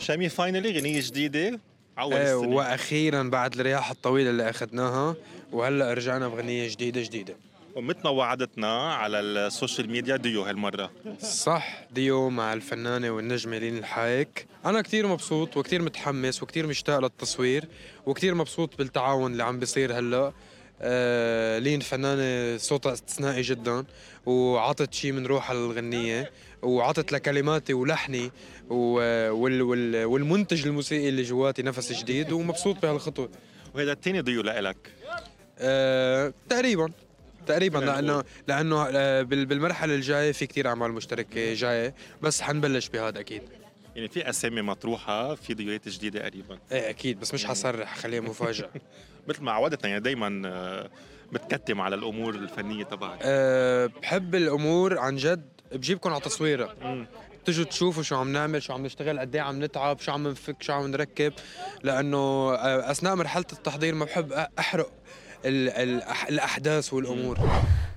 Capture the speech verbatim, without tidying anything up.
شامي فاينلي غنية جديدة أول ايه، السنة. واخيرا بعد الرياح الطويله اللي اخذناها وهلا رجعنا بغنيه جديده جديده. ومثل ما وعدتنا على السوشيال ميديا ديو هالمرة. صح، ديو مع الفنانه والنجمه لين الحايك. انا كتير مبسوط وكتير متحمس وكتير مشتاق للتصوير وكتير مبسوط بالتعاون اللي عم بيصير هلا. آه لين فنانه صوتها استثنائي جدا وعطت شي من روحها للغنيه وعطت لكلماتي ولحني و- وال وال والمنتج الموسيقي اللي جواتي نفس جديد، ومبسوط بهالخطوه. وهذا التاني ديو لإلك. آه، تقريبا تقريبا فينا لانه نقول. لانه آه، بال- بالمرحله الجايه في كتير اعمال مشتركه جايه، بس حنبلش بهذا اكيد. يعني في أسامي مطروحة في ديوات جديدة قريبا. ايه اكيد، بس مش حصرح، خليها مفاجاه. مثل ما عودتنا يعني دايما بتكتم على الأمور الفنية تبعك. أه بحب الامور عن جد، بجيبكم على تصويره، مم. تجوا تشوفوا شو عم نعمل، شو عم نشتغل، قد ايه عم نتعب، شو عم نفك، شو عم نركب. لانه آه، اثناء مرحله التحضير ما بحب أ- احرق ال- ال- الأح- الاحداث والامور.